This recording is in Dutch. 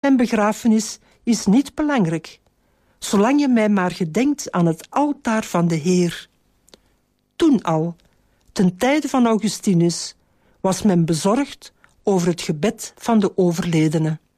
en begrafenis is niet belangrijk, zolang je mij maar gedenkt aan het altaar van de Heer. Toen al, ten tijde van Augustinus, was men bezorgd over het gebed van de overledene.